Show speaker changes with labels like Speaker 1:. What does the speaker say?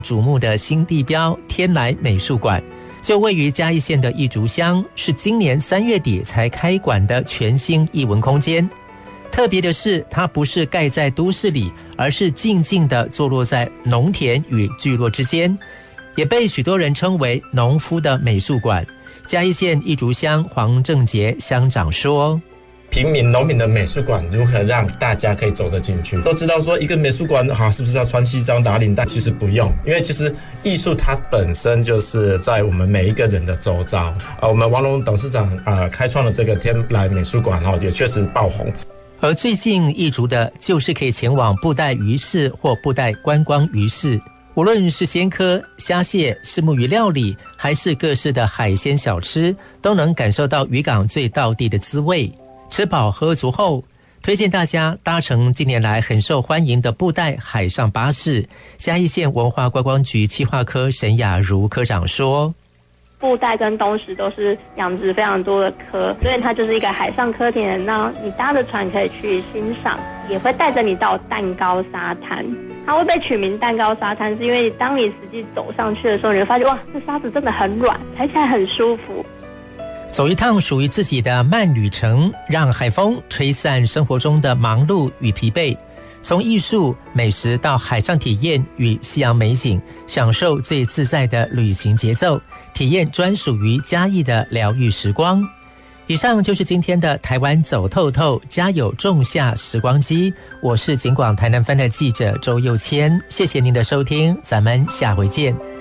Speaker 1: 瞩目的新地标天来美术馆，就位于嘉义县的义竹乡，是今年3月底才开馆的全新艺文空间。特别的是，它不是盖在都市里，而是静静地坐落在农田与聚落之间，也被许多人称为农夫的美术馆。嘉义县义竹乡黄正杰乡长说，
Speaker 2: 平民农民的美术馆如何让大家可以走得进去？都知道说一个美术馆是不是要穿西装打领带？其实不用，因为其实艺术它本身就是在我们每一个人的周遭。我们王龙董事长开创了这个天来美术馆也确实爆红。
Speaker 1: 而最近义竹的就是可以前往布袋鱼市或布袋观光鱼市，无论是鲜科、虾蟹、虱目鱼料理，还是各式的海鲜小吃，都能感受到渔港最道地的滋味。吃饱喝足后，推荐大家搭乘近年来很受欢迎的布袋海上巴士。嘉义县文化观光局企划科沈雅茹科长说，
Speaker 3: 布袋跟东石都是养殖非常多的科，所以它就是一个海上科田。那你搭着船可以去欣赏，也会带着你到蛋糕沙滩。它会被取名蛋糕沙滩，是因为当你实际走上去的时候，你会发现哇，这沙子真的很软，踩起来很舒服。
Speaker 1: 走一趟属于自己的慢旅程，让海风吹散生活中的忙碌与疲惫，从艺术、美食到海上体验与夕阳美景，享受最自在的旅行节奏，体验专属于嘉义的疗愈时光。以上就是今天的台湾走透透，家有仲夏时光机。我是警广台南分的记者周佑谦，谢谢您的收听，咱们下回见。